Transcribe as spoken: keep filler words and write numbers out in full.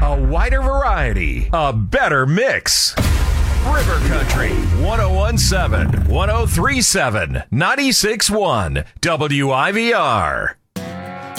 A wider variety, a better mix. River Country, one oh one point seven, one oh three point seven, ninety-six point one, W I V R.